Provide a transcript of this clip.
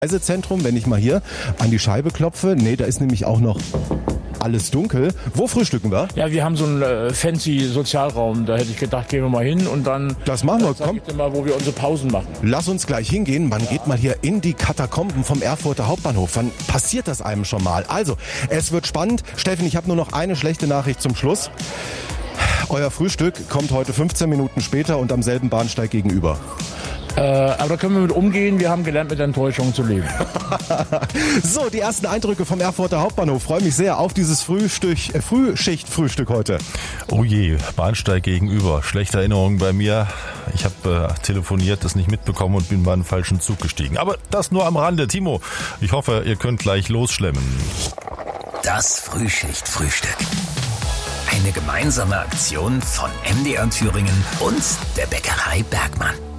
Reisezentrum, wenn ich mal hier an die Scheibe klopfe. Nee, da ist nämlich auch noch alles dunkel. Wo frühstücken wir? Ja, wir haben so einen fancy Sozialraum. Da hätte ich gedacht, gehen wir mal hin und dann... Das machen wir, komm. Ich dir mal, wo wir unsere Pausen machen. Lass uns gleich hingehen. Man geht mal hier in die Katakomben vom Erfurter Hauptbahnhof. Wann passiert das einem schon mal? Also, es wird spannend. Steffen, ich habe nur noch eine schlechte Nachricht zum Schluss. Euer Frühstück kommt heute 15 Minuten später und am selben Bahnsteig gegenüber. Aber da können wir mit umgehen. Wir haben gelernt, mit Enttäuschungen zu leben. So, die ersten Eindrücke vom Erfurter Hauptbahnhof. Freue mich sehr auf dieses Frühschicht-Frühstück heute. Oh je, Bahnsteig gegenüber. Schlechte Erinnerungen bei mir. Ich habe telefoniert, das nicht mitbekommen und bin bei einem falschen Zug gestiegen. Aber das nur am Rande. Timo, ich hoffe, ihr könnt gleich losschlemmen. Das Frühschicht-Frühstück. Eine gemeinsame Aktion von MDR Thüringen und der Bäckerei Bergmann.